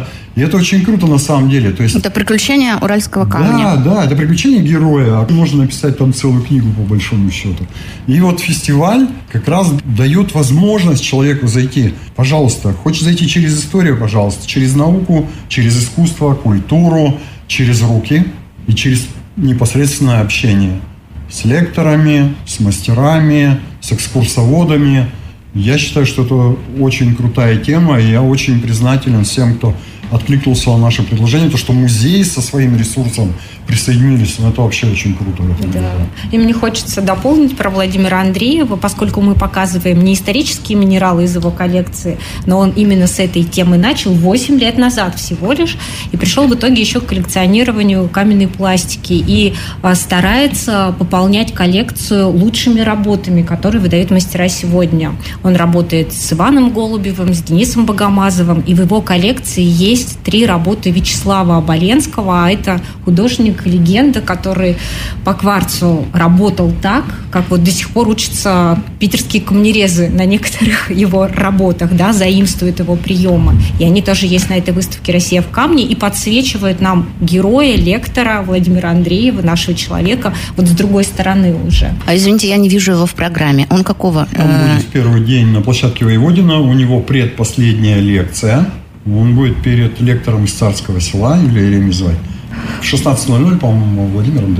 И это очень круто на самом деле. То есть, это приключение уральского камня. Да, это приключение героя. Можно написать там целую книгу по большому счету. И вот фестиваль как раз дает возможность человеку зайти. Пожалуйста, хочешь зайти через историю, пожалуйста, через науку, через искусство, культуру, через руки и через непосредственное общение с лекторами, с мастерами, с экскурсоводами. Я считаю, что это очень крутая тема, и я очень признателен всем, кто откликнулся на наше предложение, то, что музей со своим ресурсом присоединились, это вообще очень круто. Да. И мне хочется дополнить про Владимира Андреева, поскольку мы показываем не исторические минералы из его коллекции, но он именно с этой темы начал 8 лет назад всего лишь, и пришел в итоге еще к коллекционированию каменной пластики и старается пополнять коллекцию лучшими работами, которые выдают мастера сегодня. Он работает с Иваном Голубевым, с Денисом Богомазовым, и в его коллекции есть 3 работы Вячеслава Оболенского, а это художник-легенда, который по кварцу работал так, как вот до сих пор учатся питерские камнерезы на некоторых его работах, да, заимствуют его приемы. И они тоже есть на этой выставке «Россия в камне» и подсвечивают нам героя, лектора Владимира Андреева, нашего человека, вот с другой стороны уже. А извините, я не вижу его в программе. Он какого? Он будет в первый день на площадке Воеводина. У него предпоследняя лекция. Он будет перед лектором из Царского Села, или Еремей звать. В 16:00, по-моему, Владимир Андреев.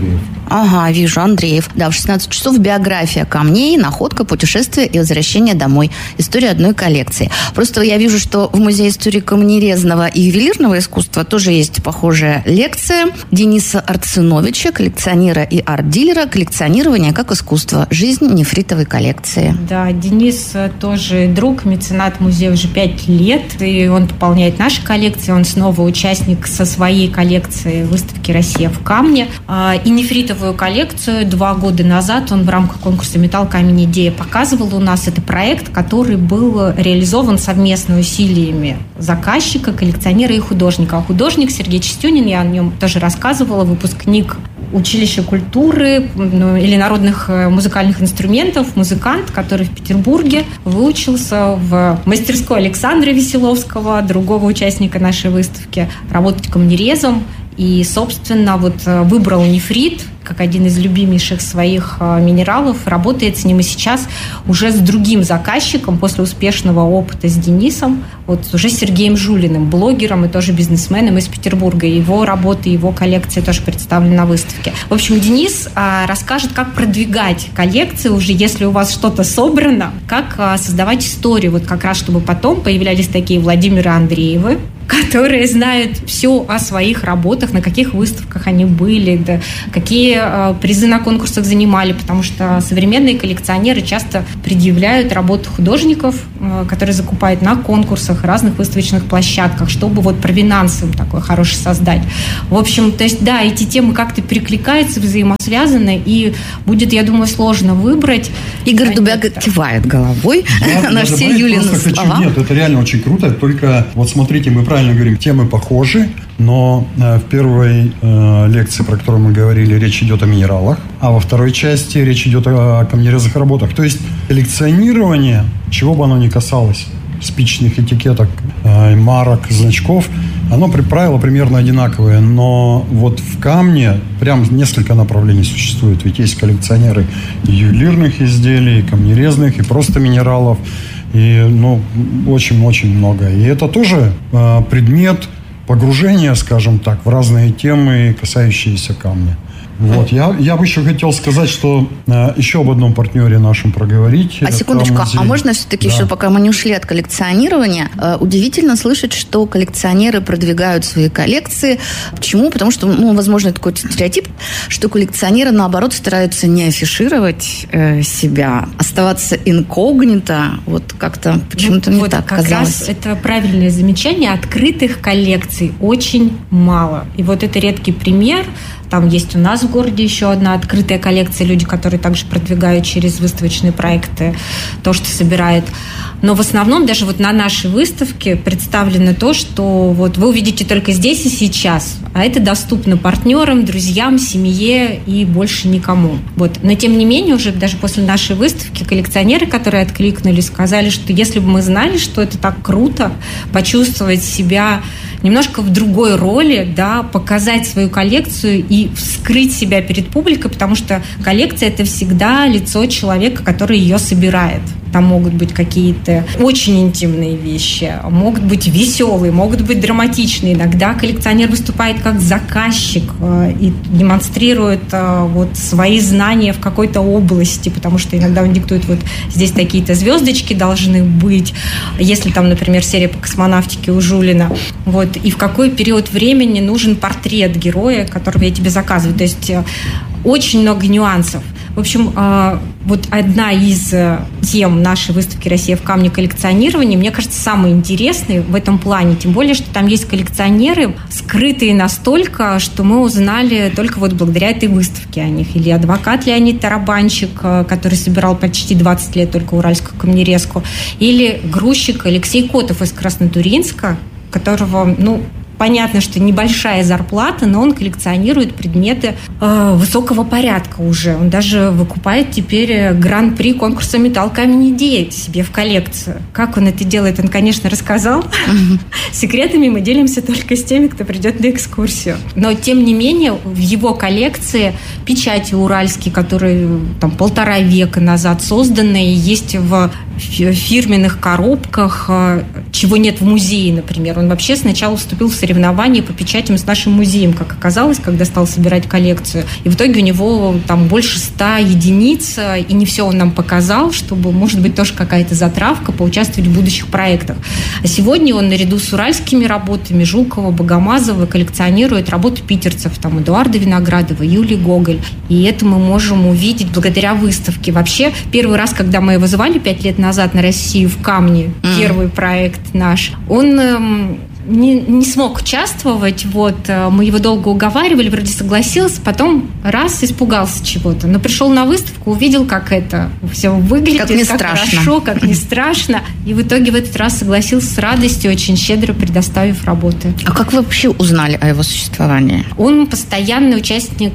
Ага, вижу, Андреев. Да, в 16 часов биография камней, находка, путешествие и возвращение домой. История одной коллекции. Просто я вижу, что в Музее истории камнерезного и ювелирного искусства тоже есть похожая лекция Дениса Арценовича, коллекционера и арт-дилера «Коллекционирование как искусство. Жизнь нефритовой коллекции». Да, Денис тоже друг, меценат музея уже 5 лет, и он пополняет наши коллекции. Он снова участник со своей коллекцией выставки «Россия в камне». И нефритовую коллекцию 2 года назад он в рамках конкурса «Металл, камень, идея» показывал у нас. Это проект, который был реализован совместно усилиями заказчика, коллекционера и художника. А художник Сергей Чистюнин, я о нем тоже рассказывала, выпускник училища культуры или народных музыкальных инструментов, музыкант, который в Петербурге выучился в мастерской Александра Веселовского, другого участника нашей выставки, работать камнерезом. И, собственно, выбрал нефрит как один из любимейших своих минералов, работает с ним и сейчас уже с другим заказчиком после успешного опыта с Денисом, уже с Сергеем Жулиным, блогером и тоже бизнесменом из Петербурга. Его работы, его коллекция тоже представлены на выставке. В общем, Денис расскажет, как продвигать коллекцию уже, если у вас что-то собрано, как создавать историю, как раз чтобы потом появлялись такие Владимиры Андреевы, которые знают все о своих работах, на каких выставках они были, да, какие призы на конкурсах занимали, потому что современные коллекционеры часто предъявляют работы художников, которые закупают на конкурсах, разных выставочных площадках, чтобы провинанс им такой хороший создать. В общем, то есть, да, эти темы как-то перекликаются, взаимосвязаны, и будет, я думаю, сложно выбрать. Игорь Дубяга кивает головой на все Юлины слова. Нет, это реально очень круто, только смотрите, мы правильно говорим, темы похожи, но в первой лекции, про которую мы говорили, речь идет о минералах, а во второй части речь идет о камнерезных работах. То есть коллекционирование, чего бы оно ни касалось, спичечных этикеток, марок, значков, оно, правило, примерно одинаковое, но в камне прям несколько направлений существует. Ведь есть коллекционеры и ювелирных изделий, и камнерезных, и просто минералов, и очень-очень много. И это тоже предмет погружения, скажем так, в разные темы, касающиеся камня. Я бы еще хотел сказать, что еще об одном партнере нашем проговорить. Секундочку, а можно все-таки еще, пока мы не ушли от коллекционирования, удивительно слышать, что коллекционеры продвигают свои коллекции. Почему? Потому что, возможно, такой стереотип, что коллекционеры, наоборот, стараются не афишировать себя, оставаться инкогнито. Как-то почему-то не так казалось. Как раз это правильное замечание. Открытых коллекций очень мало. И это редкий пример. Там есть у нас в городе еще одна открытая коллекция, люди, которые также продвигают через выставочные проекты то, что собирают. Но в основном даже на нашей выставке представлено то, что вы увидите только здесь и сейчас. А это доступно партнерам, друзьям, семье и больше никому. Но тем не менее, уже даже после нашей выставки коллекционеры, которые откликнулись, сказали, что если бы мы знали, что это так круто, почувствовать себя немножко в другой роли, да, показать свою коллекцию и вскрыть себя перед публикой, потому что коллекция – это всегда лицо человека, который ее собирает. Там могут быть какие-то очень интимные вещи, могут быть веселые, могут быть драматичные. Иногда коллекционер выступает как заказчик и демонстрирует свои знания в какой-то области, потому что иногда он диктует, здесь такие-то звездочки должны быть, если там, например, серия по космонавтике у Жулина. И в какой период времени нужен портрет героя, которого я тебе заказываю. То есть очень много нюансов. В общем, одна из тем нашей выставки «Россия в камне» коллекционирования, мне кажется, самой интересной в этом плане. Тем более, что там есть коллекционеры, скрытые настолько, что мы узнали только благодаря этой выставке о них. Или адвокат Леонид Тарабанчик, который собирал почти 20 лет только уральскую камнерезку. Или грузчик Алексей Котов из Краснотуринска, которого, понятно, что небольшая зарплата, но он коллекционирует предметы высокого порядка уже. Он даже выкупает теперь гран-при конкурса «Металл, камень, идея» себе в коллекцию. Как он это делает, он, конечно, рассказал. Секретами мы делимся только с теми, кто придет на экскурсию. Но, тем не менее, в его коллекции печати уральские, которые 1,5 века назад созданные, есть в фирменных коробках, чего нет в музее, например. Он вообще сначала вступил в соревнования по печатям с нашим музеем, как оказалось, когда стал собирать коллекцию. И в итоге у него там больше 100 единиц, и не все он нам показал, чтобы, может быть, тоже какая-то затравка, поучаствовать в будущих проектах. А сегодня он наряду с уральскими работами Жукова, Богомазова коллекционирует работы питерцев, там, Эдуарда Виноградова, Юлии Гоголь. И это мы можем увидеть благодаря выставке. Вообще, первый раз, когда мы его звали 5 лет назад на Россию в Камне, первый проект наш, он не смог участвовать, мы его долго уговаривали, вроде согласился, потом раз испугался чего-то, но пришел на выставку, увидел, как это все выглядит, как хорошо, как не страшно, и в итоге в этот раз согласился с радостью, очень щедро предоставив работы. А как вы вообще узнали о его существовании? Он постоянный участник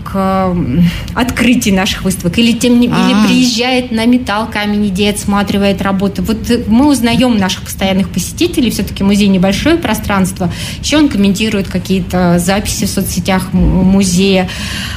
открытий наших выставок, или приезжает на Металл, Камень Идей, отсматривает работы. Мы узнаем наших постоянных посетителей, все-таки музей небольшое пространство. Еще он комментирует какие-то записи в соцсетях музея,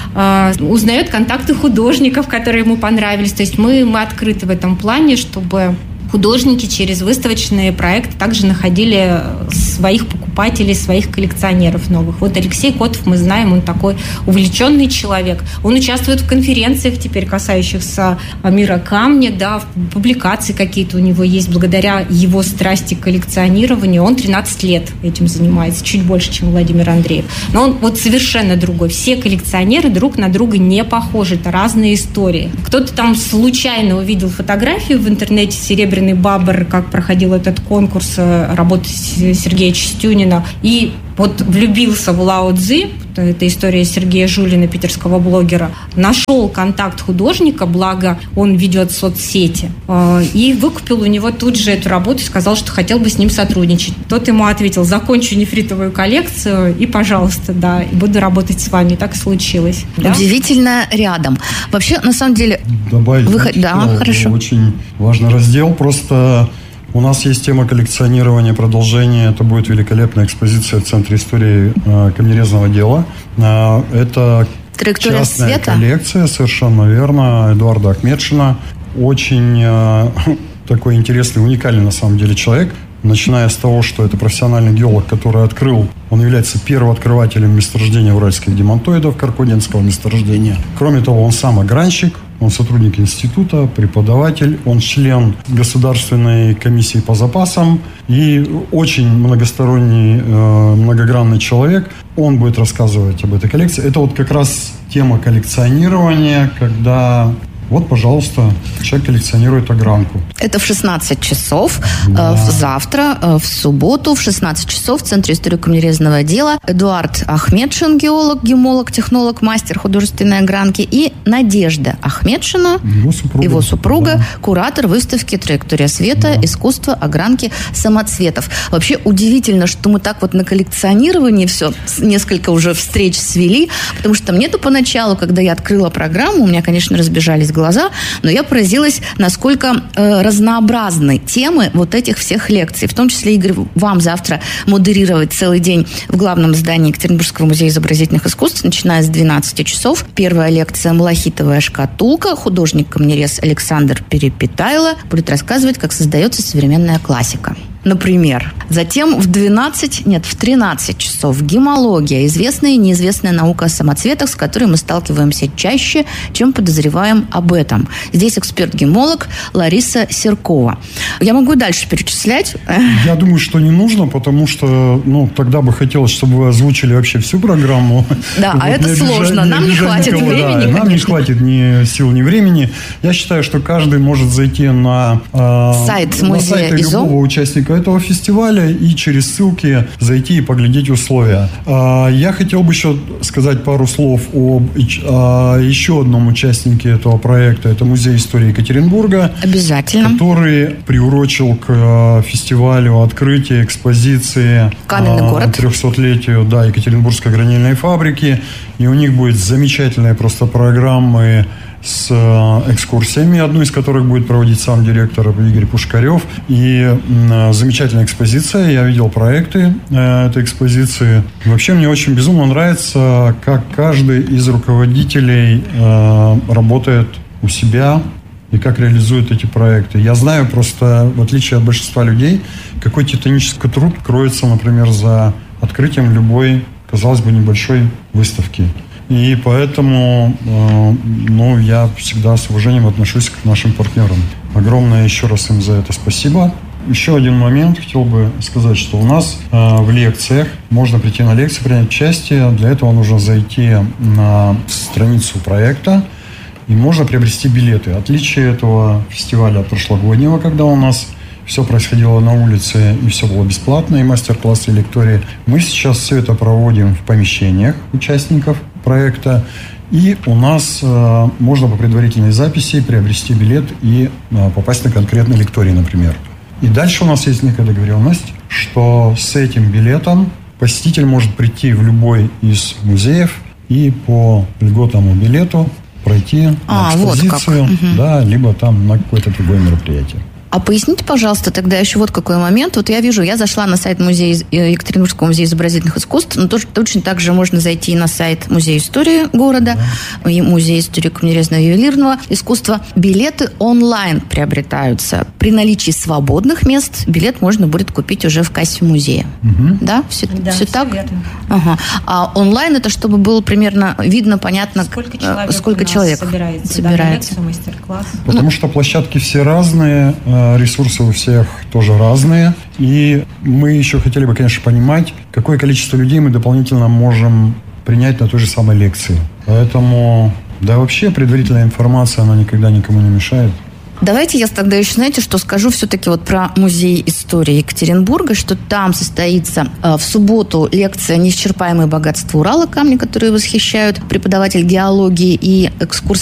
узнает контакты художников, которые ему понравились. То есть мы открыты в этом плане, чтобы художники через выставочные проекты также находили своих покупателей, своих коллекционеров новых. Алексей Котов, мы знаем, он такой увлеченный человек. Он участвует в конференциях теперь, касающихся мира камня, в публикации какие-то у него есть. Благодаря его страсти к коллекционированию он 13 лет этим занимается, чуть больше, чем Владимир Андреев. Но он совершенно другой. Все коллекционеры друг на друга не похожи. Это разные истории. Кто-то там случайно увидел фотографию в интернете «Серебряный бабр», как проходил этот конкурс работы Сергея Чистюнина, и влюбился в Лао Цзи, это история Сергея Жулина, питерского блогера, нашел контакт художника, благо он ведет соцсети, и выкупил у него тут же эту работу и сказал, что хотел бы с ним сотрудничать. Тот ему ответил: закончу нефритовую коллекцию и, пожалуйста, и буду работать с вами. Так и случилось. Удивительно рядом. Вообще, на самом деле... Добавить, хорошо. Очень важный раздел. Просто у нас есть тема коллекционирования, продолжение. Это будет великолепная экспозиция в Центре истории камнерезного дела. Это «Траектория частная света». Коллекция, совершенно верно, Эдуарда Ахметшина. Очень такой интересный, уникальный на самом деле человек. Начиная с того, что это профессиональный геолог, который он является первооткрывателем месторождения уральских демонтоидов, каркодинского месторождения. Кроме того, он сам огранщик, он сотрудник института, преподаватель, он член Государственной комиссии по запасам и очень многосторонний, многогранный человек. Он будет рассказывать об этой коллекции. Это как раз тема коллекционирования, когда... пожалуйста, человек коллекционирует огранку. Это в 16 часов. Завтра, в субботу, в 16 часов в Центре истории камнерезного дела Эдуард Ахметшин, геолог, гемолог, технолог, мастер художественной огранки, и Надежда Ахметшина, его супруга, куратор выставки «Траектория света. Искусство огранки самоцветов». Вообще удивительно, что мы так на коллекционировании все несколько уже встреч свели, потому что мне-то поначалу, когда я открыла программу, у меня, конечно, разбежались глаза, но я поразилась, насколько разнообразны темы этих всех лекций. В том числе, Игорь, вам завтра модерировать целый день в главном здании Екатеринбургского музея изобразительных искусств, начиная с 12 часов. Первая лекция «Малахитовая шкатулка». Художник-камнерез Александр Перепетайло будет рассказывать, как создается современная классика. Например. Затем в 13 часов гемология, известная и неизвестная наука о самоцветах, с которой мы сталкиваемся чаще, чем подозреваем об этом. Здесь эксперт-гемолог Лариса Серкова. Я могу дальше перечислять. Я думаю, что не нужно, потому что тогда бы хотелось, чтобы вы озвучили вообще всю программу. Да, а это сложно. Нам не хватит времени. Нам не хватит ни сил, ни времени. Я считаю, что каждый может зайти на сайт музея ИЗО, любого участника этого фестиваля, и через ссылки зайти и поглядеть условия. Я хотел бы еще сказать пару слов о еще одном участнике этого проекта. Это Музей истории Екатеринбурга. Обязательно. Который приурочил к фестивалю открытия экспозиции «Каменный город», 300-летию Екатеринбургской гранильной фабрики. И у них будет замечательные просто программы с экскурсиями, одну из которых будет проводить сам директор Игорь Пушкарев. И замечательная экспозиция. Я видел проекты этой экспозиции. Вообще мне очень безумно нравится, как каждый из руководителей работает у себя и как реализует эти проекты. Я знаю просто, в отличие от большинства людей, какой титанический труд кроется, например, за открытием любой, казалось бы, небольшой выставки. И поэтому я всегда с уважением отношусь к нашим партнерам. Огромное еще раз им за это спасибо. Еще один момент хотел бы сказать, что у нас в лекциях можно прийти на лекции, принять участие. Для этого нужно зайти на страницу проекта и можно приобрести билеты. Отличие этого фестиваля от прошлогоднего, когда у нас все происходило на улице и все было бесплатно, и мастер-классы, и лектории. Мы сейчас все это проводим в помещениях участников проекта. И у нас можно по предварительной записи приобрести билет и попасть на конкретный лекторий, например. И дальше у нас есть некая договоренность, что с этим билетом посетитель может прийти в любой из музеев и по льготному билету пройти на экспозицию, да, либо там на какое-то другое мероприятие. А поясните, пожалуйста, тогда еще вот какой момент. Вот я вижу, я зашла на сайт Екатеринбургского музея изобразительных искусств, но точно так же можно зайти на сайт Музея истории города, и Музея истории камнерезного и ювелирного искусства. Билеты онлайн приобретаются. При наличии свободных мест билет можно будет купить уже в кассе музея. Да? Все так? Ага. А онлайн это чтобы было примерно видно, понятно, сколько человек собирается. Лекцию, мастер-класс. Потому что площадки все разные, ресурсы у всех тоже разные. И мы еще хотели бы, конечно, понимать, какое количество людей мы дополнительно можем принять на той же самой лекции. Поэтому, да, вообще предварительная информация, она никогда никому не мешает. Давайте я тогда еще, знаете, что скажу все-таки вот про Музей истории Екатеринбурга, что там состоится в субботу лекция «Неисчерпаемые богатства Урала. Камни, которые восхищают». Преподаватель геологии и экскурсовод